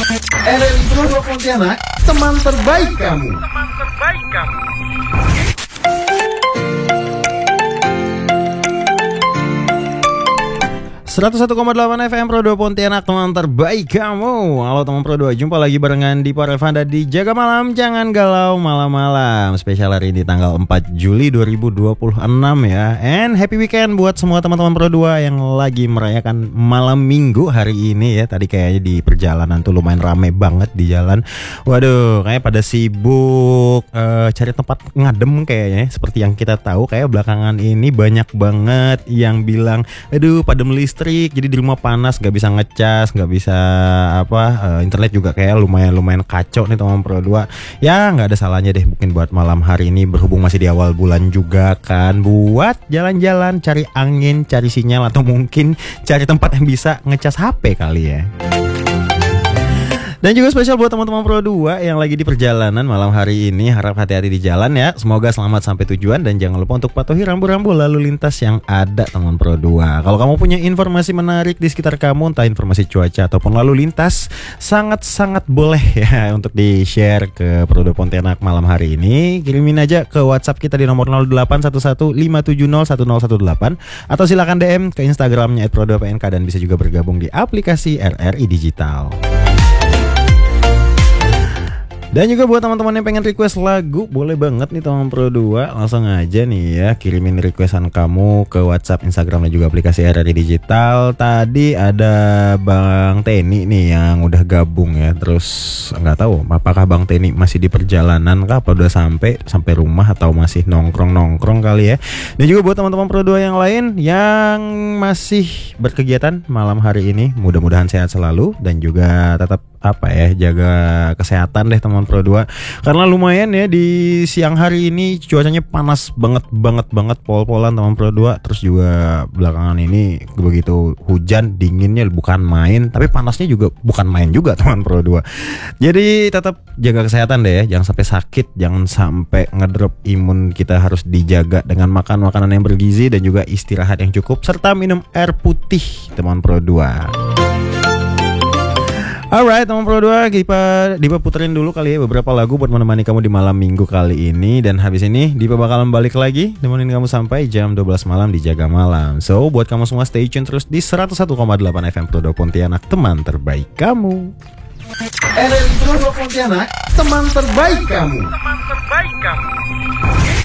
RRI Pro Pontianak, teman terbaik kamu. 101,8 FM Pro 2 Pontianak, teman terbaik kamu. Halo teman Pro 2, jumpa lagi barengan di Parevanda di Jaga Malam, Jangan Galau Malam-Malam. Spesial hari ini tanggal 4 Juli 2026 ya. And happy weekend buat semua teman-teman Pro 2 yang lagi merayakan malam minggu hari ini ya. Tadi kayaknya di perjalanan tuh lumayan rame banget di jalan. Waduh, kayak pada sibuk cari tempat ngadem kayaknya. Seperti yang kita tahu, kayak belakangan ini banyak banget yang bilang, aduh pada listrik, jadi di rumah panas, nggak bisa ngecas, nggak bisa internet juga kayak lumayan kacau nih teman Pro 2. Ya nggak ada salahnya deh mungkin buat malam hari ini, berhubung masih di awal bulan juga kan, buat jalan-jalan, cari angin, cari sinyal, atau mungkin cari tempat yang bisa ngecas HP kali ya. Dan juga spesial buat teman-teman Pro 2 yang lagi di perjalanan malam hari ini. Harap hati-hati di jalan ya. Semoga selamat sampai tujuan. Dan jangan lupa untuk patuhi rambu-rambu lalu lintas yang ada teman Pro 2. Kalau kamu punya informasi menarik di sekitar kamu, entah informasi cuaca ataupun lalu lintas, sangat-sangat boleh ya untuk di-share ke Pro 2 Pontianak malam hari ini. Kirimin aja ke WhatsApp kita di nomor 081157011018, atau silakan DM ke Instagramnya @pro2pnk, dan bisa juga bergabung di aplikasi RRI Digital. Dan juga buat teman-teman yang pengen request lagu, boleh banget nih teman Pro 2. Langsung aja nih ya, kirimin requestan kamu ke WhatsApp, Instagram, dan juga aplikasi RRI Digital. Tadi ada Bang Teni nih yang udah gabung ya. Terus nggak tahu apakah Bang Teni masih di perjalanan kah, apa udah sampai rumah, atau masih nongkrong kali ya. Dan juga buat teman-teman Pro 2 yang lain yang masih berkegiatan malam hari ini, mudah-mudahan sehat selalu dan juga tetap jaga kesehatan deh teman Pro 2. Karena lumayan ya di siang hari ini cuacanya panas banget pol-polan teman Pro 2. Terus juga belakangan ini begitu hujan, dinginnya bukan main, tapi panasnya juga bukan main juga teman Pro 2. Jadi tetap jaga kesehatan deh ya, jangan sampai sakit, jangan sampai ngedrop imun. Kita harus dijaga dengan makan makanan yang bergizi dan juga istirahat yang cukup, serta minum air putih teman Pro 2. Alright teman Pro 2, Dipa puterin dulu kali ya beberapa lagu buat menemani kamu di malam minggu kali ini. Dan habis ini Dipa bakalan balik lagi nemenin kamu sampai jam 12 malam di Jaga Malam. So buat kamu semua stay tune terus di 101,8 FM Pro 2 Pontianak, teman terbaik kamu. RRI Pro Pontianak, teman terbaik kamu.